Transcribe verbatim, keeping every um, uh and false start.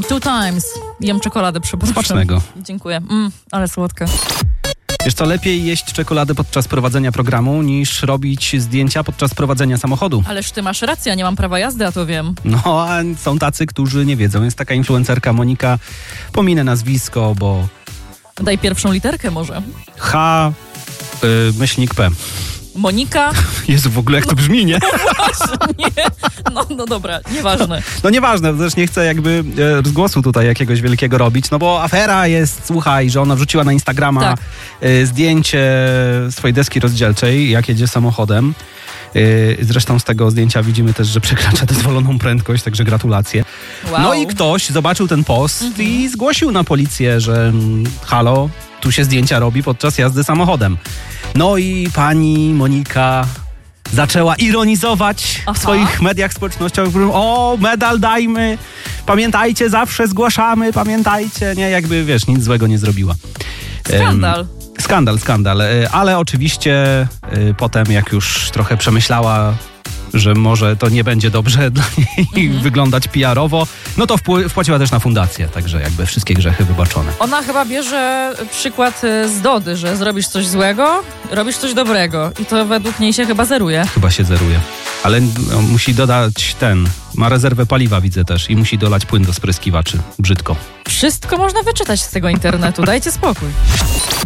two times. Jem czekoladę, przepraszam. Smacznego. Dziękuję. Mm, ale słodka. Wiesz co, lepiej jeść czekoladę podczas prowadzenia programu, niż robić zdjęcia podczas prowadzenia samochodu. Ależ ty masz rację, ja nie mam prawa jazdy, a to wiem. No, a są tacy, którzy nie wiedzą. Jest taka influencerka Monika, pominę nazwisko, bo Daj pierwszą literkę może. H, y, myślnik P. Monika? Jezu, w ogóle jak to brzmi, nie? Nie. No, no dobra, nieważne. No nieważne, też nie chcę jakby e, rozgłosu tutaj jakiegoś wielkiego robić, no bo afera jest, słuchaj, że ona wrzuciła na Instagrama Tak. e, zdjęcie swojej deski rozdzielczej, jak jedzie samochodem. E, zresztą z tego zdjęcia widzimy też, że przekracza dozwoloną prędkość, także gratulacje. Wow. No i ktoś zobaczył ten post Mhm. i zgłosił na policję, że mm, halo, tu się zdjęcia robi podczas jazdy samochodem. No i pani Monika zaczęła ironizować Aha. w swoich mediach społecznościowych. O, medal dajmy, pamiętajcie, zawsze zgłaszamy, pamiętajcie. Nie, jakby, wiesz, nic złego nie zrobiła. Skandal. Em, skandal, skandal. E, Ale oczywiście e, potem, jak już trochę przemyślała, że może to nie będzie dobrze dla niej Mhm. wyglądać P R-owo, no to wpł- wpłaciła też na fundację, także jakby wszystkie grzechy wybaczone. Ona chyba bierze przykład y, z Dody, że zrobisz coś złego, robisz coś dobrego. I to według niej się chyba zeruje. Chyba się zeruje. Ale no, musi dodać ten, ma rezerwę paliwa, widzę też, i musi dolać płyn do spryskiwaczy. Brzydko. Wszystko można wyczytać z tego internetu, dajcie spokój.